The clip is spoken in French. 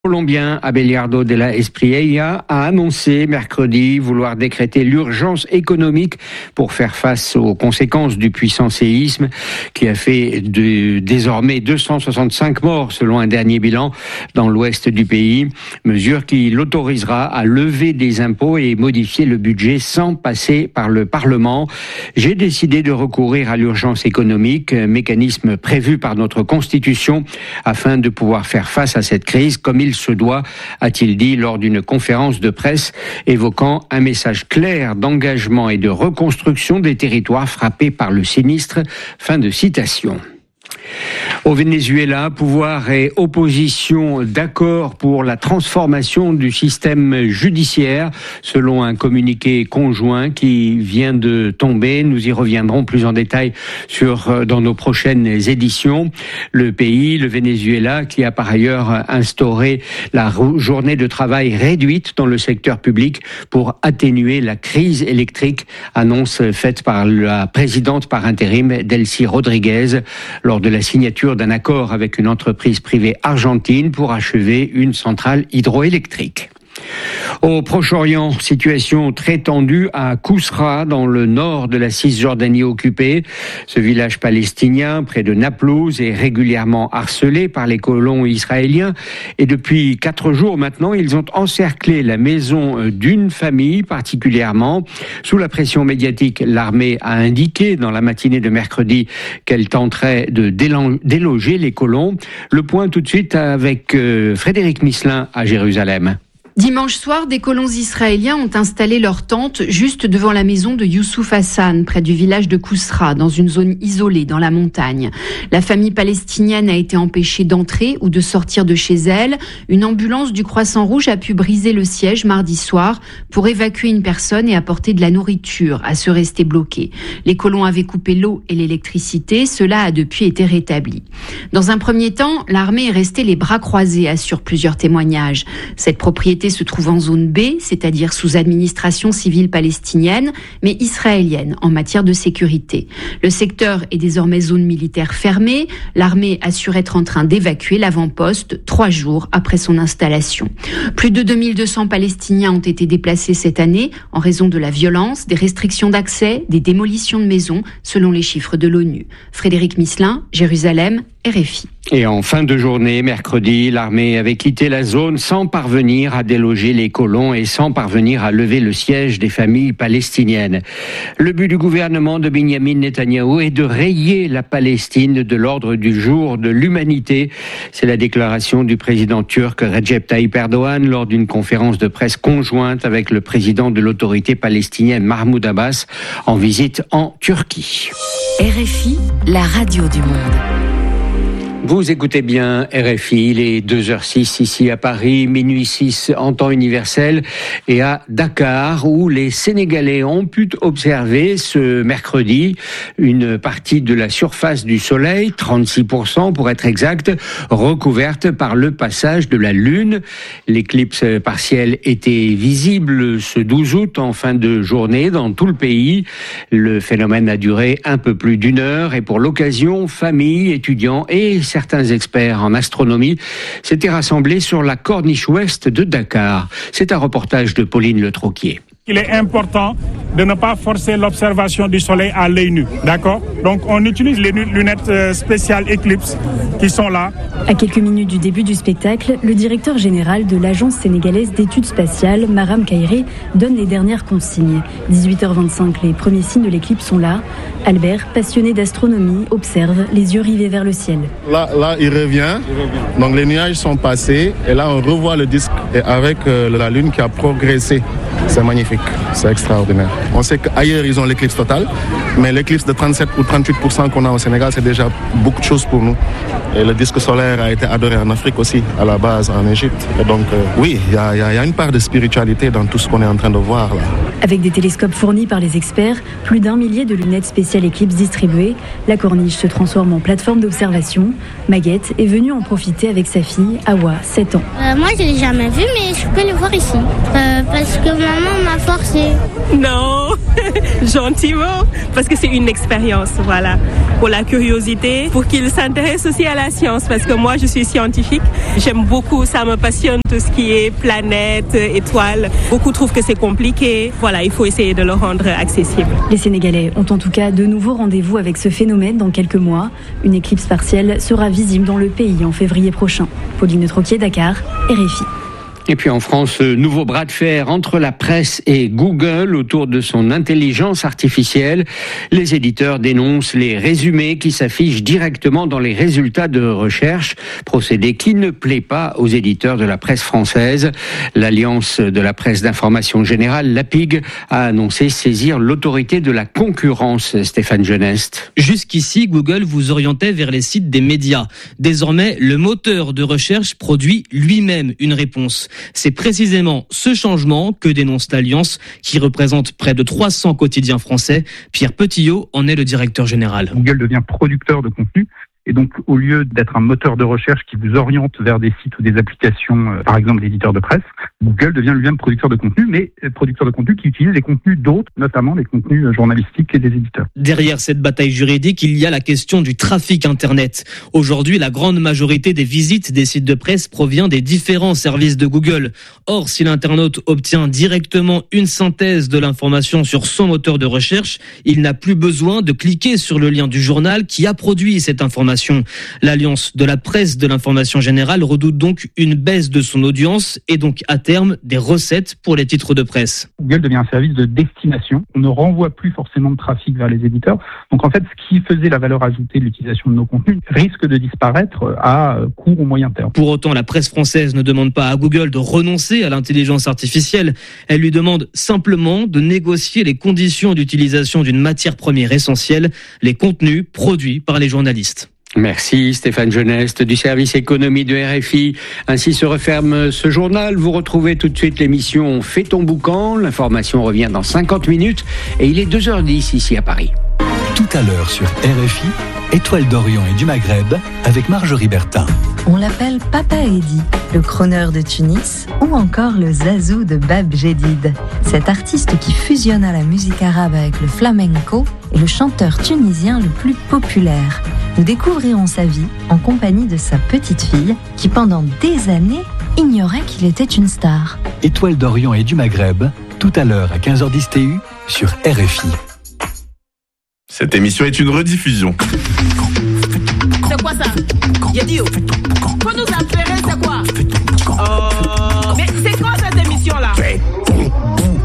Colombien Abelardo de la Espriella a annoncé mercredi vouloir décréter l'urgence économique pour faire face aux conséquences du puissant séisme qui a fait désormais 265 morts selon un dernier bilan dans l'ouest du pays. Mesure qui l'autorisera à lever des impôts et modifier le budget sans passer par le Parlement. J'ai décidé de recourir à l'urgence économique, mécanisme prévu par notre Constitution afin de pouvoir faire face à cette crise comme il se doit, a-t-il dit lors d'une conférence de presse évoquant un message clair d'engagement et de reconstruction des territoires frappés par le sinistre. Fin de citation. Au Venezuela, pouvoir et opposition d'accord pour la transformation du système judiciaire, selon un communiqué conjoint qui vient de tomber. Nous y reviendrons plus en détail dans nos prochaines éditions. Le pays, le Venezuela, qui a par ailleurs instauré la journée de travail réduite dans le secteur public pour atténuer la crise électrique, annonce faite par la présidente par intérim Delcy Rodriguez lors de la signature d'un accord avec une entreprise privée argentine pour achever une centrale hydroélectrique. Au Proche-Orient, situation très tendue à Kousra, dans le nord de la Cisjordanie occupée. Ce village palestinien, près de Naplouse, est régulièrement harcelé par les colons israéliens. Et depuis 4 jours maintenant, ils ont encerclé la maison d'une famille particulièrement. Sous la pression médiatique, l'armée a indiqué dans la matinée de mercredi qu'elle tenterait de déloger les colons. Le point tout de suite avec Frédéric Misselin à Jérusalem. Dimanche soir, des colons israéliens ont installé leur tente juste devant la maison de Youssouf Hassan, près du village de Kousra, dans une zone isolée dans la montagne. La famille palestinienne a été empêchée d'entrer ou de sortir de chez elle. Une ambulance du Croissant Rouge a pu briser le siège mardi soir pour évacuer une personne et apporter de la nourriture à ceux restés bloqués. Les colons avaient coupé l'eau et l'électricité. Cela a depuis été rétabli. Dans un premier temps, l'armée est restée les bras croisés, assurent plusieurs témoignages. Cette propriété se trouve en zone B, c'est-à-dire sous administration civile palestinienne, mais israélienne en matière de sécurité. Le secteur est désormais zone militaire fermée. L'armée assure être en train d'évacuer l'avant-poste 3 jours après son installation. Plus de 2200 Palestiniens ont été déplacés cette année en raison de la violence, des restrictions d'accès, des démolitions de maisons, selon les chiffres de l'ONU. Frédéric Misselin, Jérusalem, RFI. Et en fin de journée, mercredi, l'armée avait quitté la zone sans parvenir à déloger les colons et sans parvenir à lever le siège des familles palestiniennes. Le but du gouvernement de Benyamin Netanyahou est de rayer la Palestine de l'ordre du jour de l'humanité. C'est la déclaration du président turc Recep Tayyip Erdogan lors d'une conférence de presse conjointe avec le président de l'autorité palestinienne Mahmoud Abbas en visite en Turquie. RFI, la radio du monde. Vous écoutez bien RFI, il est 2h06 ici à Paris, minuit 6 en temps universel et à Dakar où les Sénégalais ont pu observer ce mercredi une partie de la surface du soleil, 36% pour être exact, recouverte par le passage de la Lune. L'éclipse partielle était visible ce 12 août en fin de journée dans tout le pays. Le phénomène a duré un peu plus d'1 heure et pour l'occasion, familles, étudiants et certains experts en astronomie s'étaient rassemblés sur la corniche ouest de Dakar. C'est un reportage de Pauline Le Troquier. Il est important de ne pas forcer l'observation du soleil à l'œil nu, d'accord ? Donc on utilise les lunettes spéciales Eclipse qui sont là. À quelques minutes du début du spectacle, le directeur général de l'Agence sénégalaise d'études spatiales, Maram Kairé, donne les dernières consignes. 18h25, les premiers signes de l'éclipse sont là. Albert, passionné d'astronomie, observe, les yeux rivés vers le ciel. Là, il revient. Donc les nuages sont passés et là on revoit le disque avec la Lune qui a progressé. C'est magnifique, c'est extraordinaire. On sait qu'ailleurs ils ont l'éclipse totale, mais l'éclipse de 37 ou 38% qu'on a au Sénégal, c'est déjà beaucoup de choses pour nous. Et le disque solaire a été adoré en Afrique aussi, à la base en Égypte. Et donc oui, il y a une part de spiritualité dans tout ce qu'on est en train de voir là. Avec des télescopes fournis par les experts, plus d'1 millier de lunettes spéciales Eclipse distribuées, la corniche se transforme en plateforme d'observation. Maguette est venue en profiter avec sa fille, Awa, 7 ans. Moi je l'ai jamais vu, mais je peux le voir ici. Parce que maman m'a forcé. Non, gentiment, parce que c'est une expérience, voilà, pour la curiosité, pour qu'ils s'intéressent aussi à la science, parce que moi je suis scientifique, j'aime beaucoup, ça me passionne tout ce qui est planète, étoiles. Beaucoup trouvent que c'est compliqué, voilà, il faut essayer de le rendre accessible. Les Sénégalais ont en tout cas de nouveaux rendez-vous avec ce phénomène dans quelques mois. Une éclipse partielle sera visible dans le pays en février prochain. Pauline Troquier, Dakar, RFI. Et puis en France, nouveau bras de fer entre la presse et Google autour de son intelligence artificielle. Les éditeurs dénoncent les résumés qui s'affichent directement dans les résultats de recherche, procédé qui ne plaît pas aux éditeurs de la presse française. L'Alliance de la presse d'information générale, l'APIG, a annoncé saisir l'autorité de la concurrence. Stéphane Genest. Jusqu'ici, Google vous orientait vers les sites des médias. Désormais, le moteur de recherche produit lui-même une réponse. C'est précisément ce changement que dénonce l'Alliance, qui représente près de 300 quotidiens français. Pierre Petillot en est le directeur général. Google devient producteur de contenu. Et donc, au lieu d'être un moteur de recherche qui vous oriente vers des sites ou des applications, par exemple d'éditeurs de presse, Google devient lui-même producteur de contenu, mais producteur de contenu qui utilise les contenus d'autres, notamment les contenus journalistiques et des éditeurs. Derrière cette bataille juridique, il y a la question du trafic Internet. Aujourd'hui, la grande majorité des visites des sites de presse provient des différents services de Google. Or, si l'internaute obtient directement une synthèse de l'information sur son moteur de recherche, il n'a plus besoin de cliquer sur le lien du journal qui a produit cette information. L'Alliance de la presse de l'information générale redoute donc une baisse de son audience et donc à terme des recettes pour les titres de presse. Google devient un service de destination. On ne renvoie plus forcément de trafic vers les éditeurs. Donc en fait, ce qui faisait la valeur ajoutée de l'utilisation de nos contenus risque de disparaître à court ou moyen terme. Pour autant, la presse française ne demande pas à Google de renoncer à l'intelligence artificielle. Elle lui demande simplement de négocier les conditions d'utilisation d'une matière première essentielle, les contenus produits par les journalistes. Merci Stéphane Genest du service économie de RFI. Ainsi se referme ce journal. Vous retrouvez tout de suite l'émission Fais ton boucan. L'information revient dans 50 minutes et il est 2h10 ici à Paris. Tout à l'heure sur RFI, Étoile d'Orient et du Maghreb avec Marjorie Bertin. On l'appelle Papa Eddy, le crooner de Tunis, ou encore le Zazou de Bab Jedid. Cet artiste qui fusionna la musique arabe avec le flamenco est le chanteur tunisien le plus populaire. Nous découvrirons sa vie en compagnie de sa petite fille qui pendant des années ignorait qu'il était une star. Étoile d'Orient et du Maghreb, tout à l'heure à 15h10 TU sur RFI. Cette émission est une rediffusion. C'est quoi ça? J'ai dit, faut nous appeler, c'est quoi?